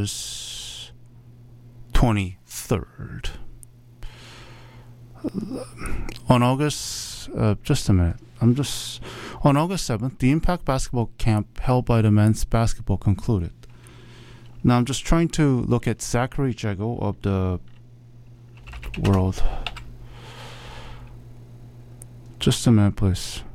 23rd. On August, just a minute. On August 7th, the Impact Basketball Camp held by the men's basketball concluded. Now I'm just trying to look at Zachary Jego of the World. Just a minute, please.